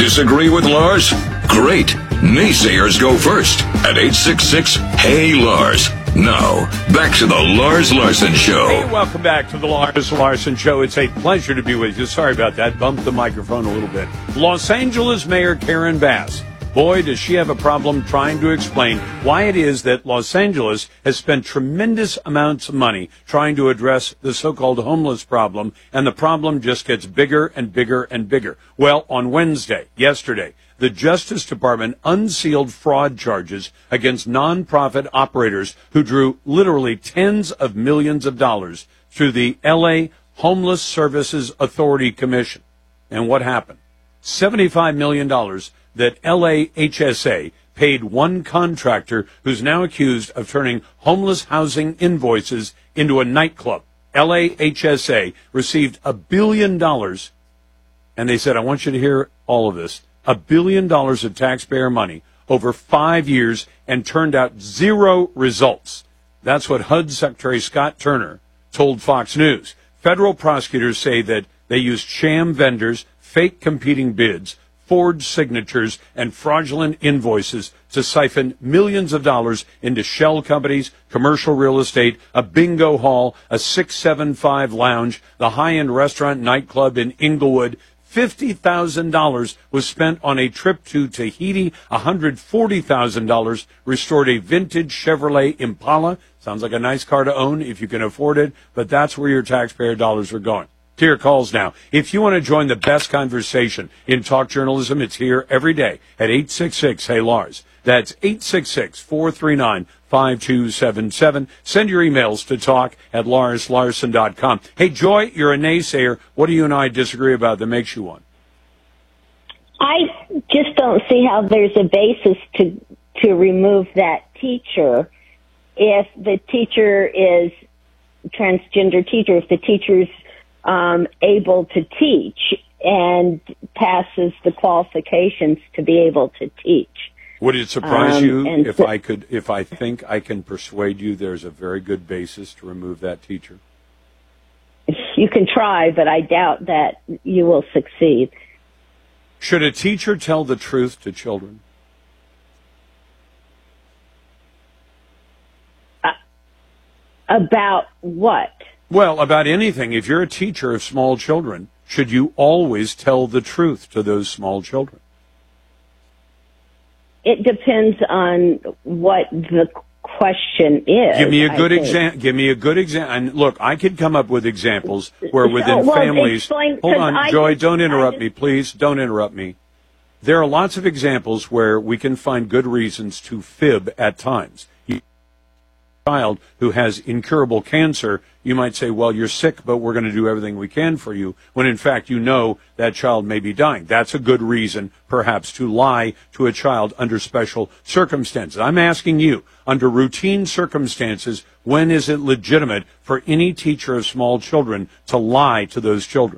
Disagree with Lars? Great. Naysayers go first at 866-HEY-LARS. Now, back to the Lars Larson Show. Hey, welcome back to the Lars Larson Show. It's a pleasure to be with you. Sorry about that. Bumped the microphone a little bit. Los Angeles Mayor Karen Bass. Boy, does she have a problem trying to explain why it is that Los Angeles has spent tremendous amounts of money trying to address the so-called homeless problem, and the problem just gets bigger and bigger and bigger. Well, on Wednesday, yesterday, the Justice Department unsealed fraud charges against nonprofit operators who drew literally tens of millions of dollars through the L.A. Homeless Services Authority Commission. And what happened? $75 million that LAHSA paid one contractor who's now accused of turning homeless housing invoices into a nightclub. LAHSA received $1 billion, and they said, I want you to hear all of this, $1 billion of taxpayer money over 5 years and turned out zero results. That's what HUD Secretary Scott Turner told Fox News. Federal prosecutors say that they used sham vendors, fake competing bids, forged signatures, and fraudulent invoices to siphon millions of dollars into shell companies, commercial real estate, a bingo hall, a 675 lounge, the high-end restaurant nightclub in Inglewood. $50,000 was spent on a trip to Tahiti. $140,000 restored a vintage Chevrolet Impala. Sounds like a nice car to own if you can afford it, but that's where your taxpayer dollars are going. To your calls now. If you want to join the best conversation in talk journalism, it's here every day at 866-HEY-LARS. That's 866-439-5277. Send your emails to talk@LarsLarson.com. Hey, Joy, you're a naysayer. What do you and I disagree about that makes you one? I just don't see how there's a basis to remove that teacher if the teacher is transgender teacher, if the teacher's able to teach and passes the qualifications to be able to teach. Would it surprise you if I think I can persuade you there's a very good basis to remove that teacher? You can try, but I doubt that you will succeed. Should a teacher tell the truth to children? About what? Well, about anything. If you're a teacher of small children, should you always tell the truth to those small children? It depends on what the question is. Give me a good example. Give me a good example. And look, I could come up with examples where within families. Hold on, Joy, don't interrupt me, please. Don't interrupt me. There are lots of examples where we can find good reasons to fib at times. Child who has incurable cancer, you might say, well, you're sick, but we're going to do everything we can for you, when in fact you know that child may be dying. That's a good reason, perhaps, to lie to a child under special circumstances. I'm asking you, under routine circumstances, when is it legitimate for any teacher of small children to lie to those children?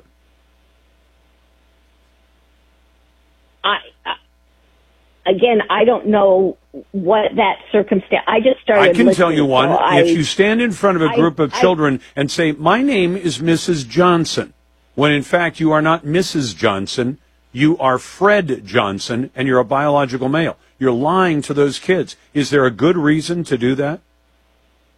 Again, I don't know what that circumstance. I just started. I can tell you one. So if you stand in front of a group of children and say, "My name is Mrs. Johnson," when in fact you are not Mrs. Johnson, you are Fred Johnson, and you're a biological male. You're lying to those kids. Is there a good reason to do that?